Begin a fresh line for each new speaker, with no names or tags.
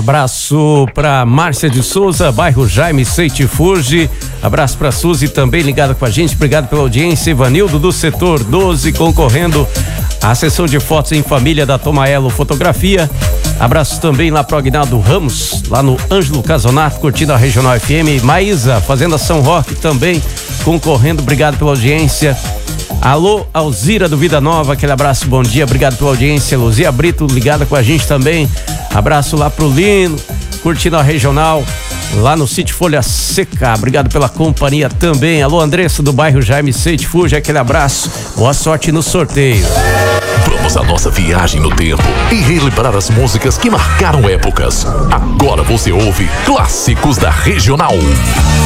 Abraço pra Márcia de Souza, bairro Jaime Seite Fuji. Abraço pra Suzy, também ligada com a gente. Obrigado pela audiência. Ivanildo do setor 12, concorrendo à sessão de fotos em família da Tomaello Fotografia. Abraço também lá pro Aguinaldo Ramos, lá no Ângelo Casonato, curtindo a Regional FM. Maísa, Fazenda São Roque, também concorrendo. Obrigado pela audiência. Alô, Alzira do Vida Nova, aquele abraço, bom dia, obrigado pela audiência. Luzia Brito ligada com a gente também. Abraço lá pro Lino, curtindo a Regional, lá no Sítio Folha Seca. Obrigado pela companhia também. Alô, Andressa do bairro Jaime Seite Fuji, aquele abraço. Boa sorte no sorteio.
Vamos à nossa viagem no tempo e relembrar as músicas que marcaram épocas. Agora você ouve Clássicos da Regional.